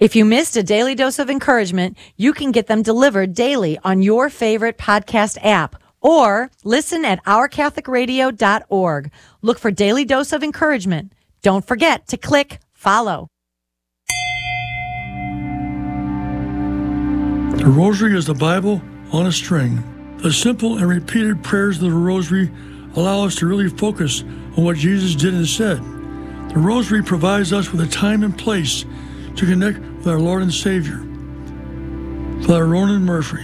If you missed a daily dose of encouragement, you can get them delivered daily on your favorite podcast app or listen at ourcatholicradio.org. Look for Daily Dose of Encouragement. Don't forget to click follow. The Rosary is the Bible on a string. The simple and repeated prayers of the Rosary allow us to really focus on what Jesus did and said. The Rosary provides us with a time and place to connect with our Lord and Savior. Father Ronan Murphy.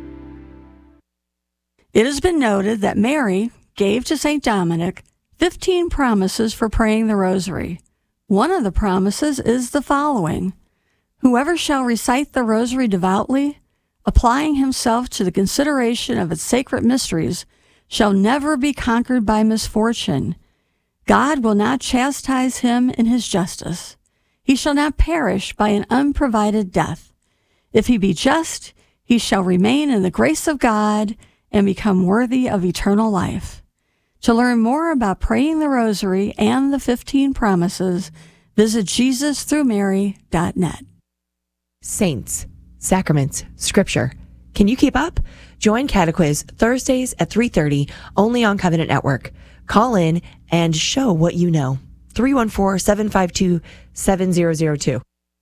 It has been noted that Mary gave to St. Dominic 15 promises for praying the Rosary. One of the promises is the following: whoever shall recite the Rosary devoutly, applying himself to the consideration of its sacred mysteries, shall never be conquered by misfortune. God will not chastise him in his justice. He shall not perish by an unprovided death. If he be just, he shall remain in the grace of God and become worthy of eternal life. To learn more about praying the Rosary and the 15 promises, visit JesusThroughMary.net. Saints, sacraments, scripture. Can you keep up? Join Catequiz Thursdays at 3:30 only on Covenant Network. Call in and show what you know. 314-752-7002.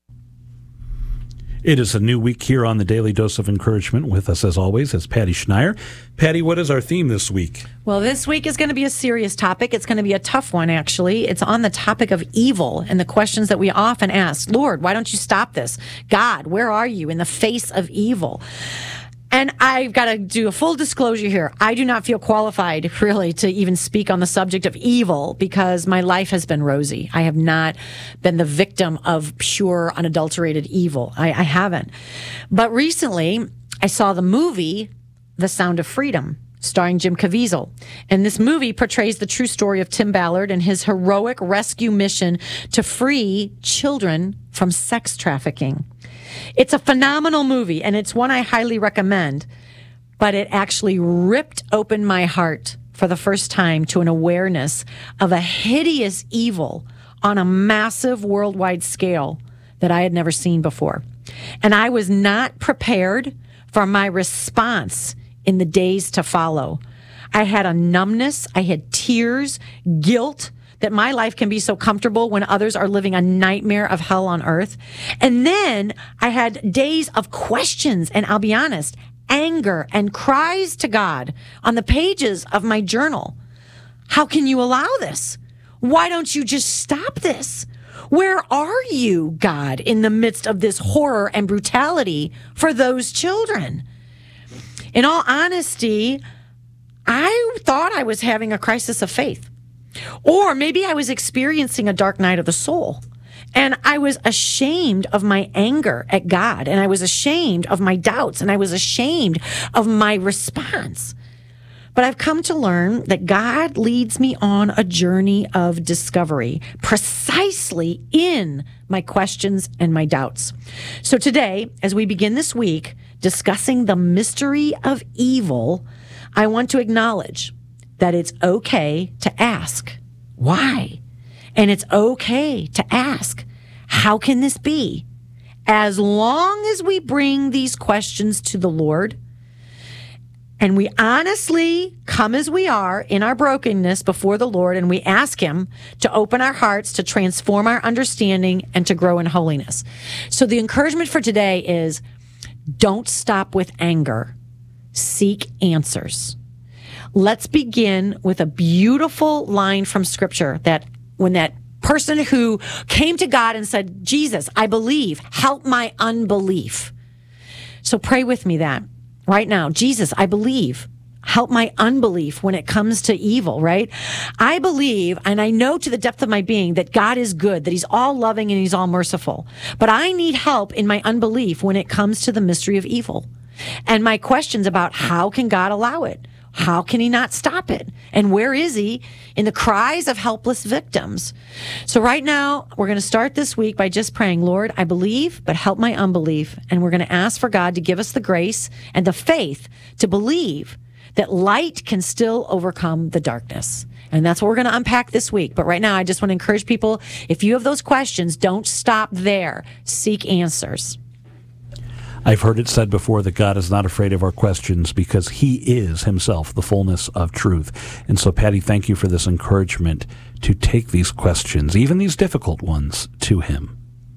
It is a new week here on the Daily Dose of Encouragement. With us, as always, is Patty Schneier. Patty, what is our theme this week? Well, this week is going to be a serious topic. It's going to be a tough one, actually. It's on the topic of evil and the questions that we often ask. Lord, why don't you stop this? God, where are you in the face of evil? And I've got to do a full disclosure here. I do not feel qualified, really, to even speak on the subject of evil because my life has been rosy. I have not been the victim of pure, unadulterated evil. I haven't. But recently, I saw the movie The Sound of Freedom, starring Jim Caviezel. And this movie portrays the true story of Tim Ballard and his heroic rescue mission to free children from sex trafficking. It's a phenomenal movie, and it's one I highly recommend, but it actually ripped open my heart for the first time to an awareness of a hideous evil on a massive worldwide scale that I had never seen before. And I was not prepared for my response in the days to follow. I had a numbness, I had tears, guilt, that my life can be so comfortable when others are living a nightmare of hell on earth. And then I had days of questions, and I'll be honest, anger and cries to God on the pages of my journal. How can you allow this? Why don't you just stop this? Where are you, God, in the midst of this horror and brutality for those children? In all honesty, I thought I was having a crisis of faith. Or maybe I was experiencing a dark night of the soul. And I was ashamed of my anger at God. And I was ashamed of my doubts. And I was ashamed of my response. But I've come to learn that God leads me on a journey of discovery, precisely in my questions and my doubts. So today, as we begin this week discussing the mystery of evil, I want to acknowledge that it's okay to ask why. And it's okay to ask, how can this be? As long as we bring these questions to the Lord and we honestly come as we are in our brokenness before the Lord and we ask Him to open our hearts, to transform our understanding, and to grow in holiness. So the encouragement for today is don't stop with anger. Seek answers. Let's begin with a beautiful line from Scripture that when that person who came to God and said, Jesus, I believe, help my unbelief. So pray with me that right now. Jesus, I believe, help my unbelief when it comes to evil, right? I believe, and I know to the depth of my being that God is good, that He's all loving and He's all merciful. But I need help in my unbelief when it comes to the mystery of evil. And my questions about how can God allow it? How can He not stop it? And where is He in the cries of helpless victims? So right now, we're going to start this week by just praying, Lord, I believe, but help my unbelief. And we're going to ask for God to give us the grace and the faith to believe that light can still overcome the darkness. And that's what we're going to unpack this week. But right now, I just want to encourage people, if you have those questions, don't stop there. Seek answers. I've heard it said before that God is not afraid of our questions because he is himself the fullness of truth. And so, Patty, thank you for this encouragement to take these questions, even these difficult ones, to him.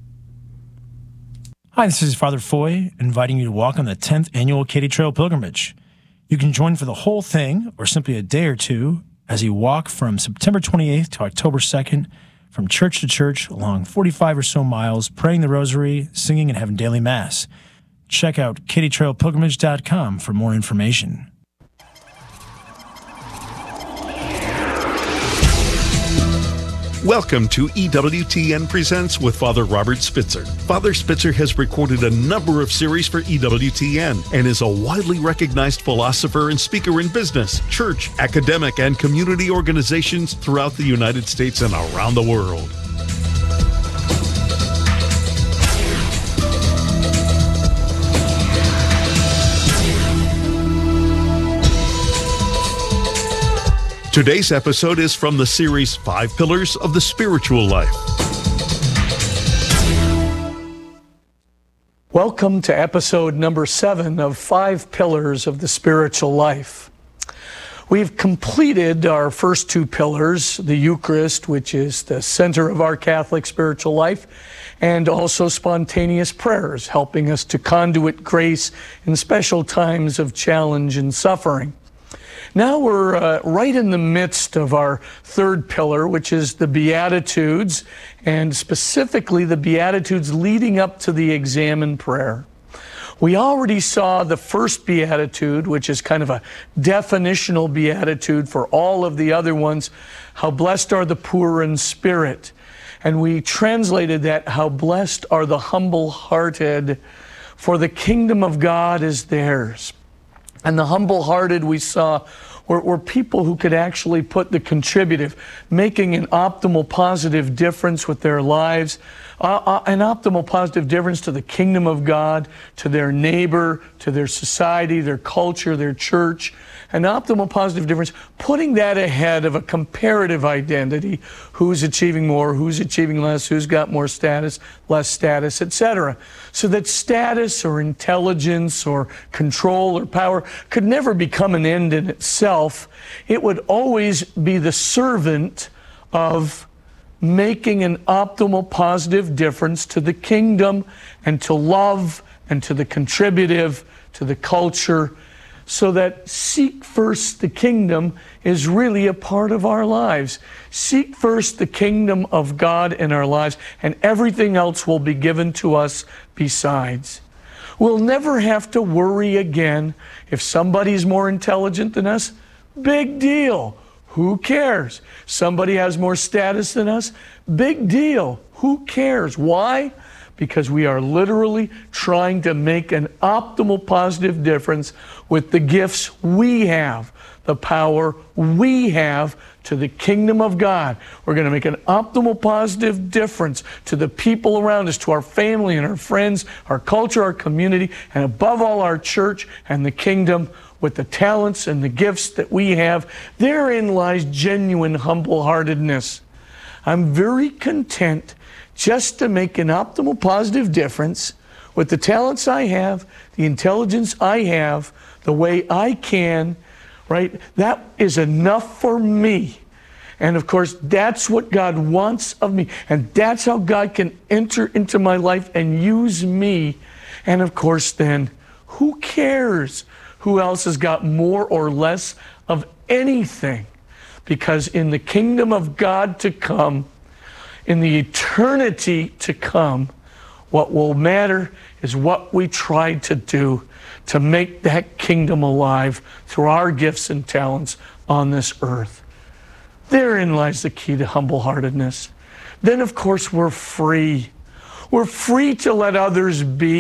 Hi, this is Father Foy, inviting you to walk on the 10th annual Katy Trail Pilgrimage. You can join for the whole thing or simply a day or two as you walk from September 28th to October 2nd from church to church along 45 or so miles, praying the rosary, singing, and having daily Mass. Check out katytrailpilgrimage.com for more information. Welcome to EWTN Presents with Father Robert Spitzer. Father Spitzer has recorded a number of series for EWTN and is a widely recognized philosopher and speaker in business, church, academic, and community organizations throughout the United States and around the world. Today's episode is from the series 5 Pillars of the Spiritual Life. Welcome to episode number 7 of 5 Pillars of the Spiritual Life. We've completed our first 2 pillars, the Eucharist, which is the center of our Catholic spiritual life, and also spontaneous prayers, helping us to conduit grace in special times of challenge and suffering. Now we're right in the midst of our third pillar, which is the Beatitudes, and specifically the Beatitudes leading up to the exam and prayer. We already saw the first Beatitude, which is kind of a definitional Beatitude for all of the other ones, how blessed are the poor in spirit. And we translated that, how blessed are the humble-hearted, for the kingdom of God is theirs. And the humble-hearted we saw were people who could actually put the contributive, making an optimal positive difference with their lives, an optimal positive difference to the kingdom of God, to their neighbor, to their society, their culture, their church, an optimal positive difference, putting that ahead of a comparative identity, who's achieving more, who's achieving less, who's got more status, less status, etc. So that status or intelligence or control or power could never become an end in itself. It would always be the servant of making an optimal positive difference to the kingdom and to love and to the contributive, to the culture, so that seek first the kingdom is really a part of our lives. Seek first the kingdom of God in our lives, and everything else will be given to us besides. We'll never have to worry again if somebody's more intelligent than us. Big deal. Who cares? Somebody has more status than us? Big deal. Who cares? Why? Because we are literally trying to make an optimal positive difference with the gifts we have, the power we have to the kingdom of God. We're going to make an optimal positive difference to the people around us, to our family and our friends, our culture, our community, and above all our church and the kingdom with the talents and the gifts that we have. Therein lies genuine humble-heartedness. I'm very content just to make an optimal positive difference with the talents I have, the intelligence I have, the way I can, right? That is enough for me. And of course, that's what God wants of me. And that's how God can enter into my life and use me. And of course, then, who cares who else has got more or less of anything? Because in the kingdom of God to come, in the eternity to come, what will matter is what we try to do to make that kingdom alive through our gifts and talents on this earth. Therein lies the key to humble-heartedness. Then, of course, we're free. We're free to let others be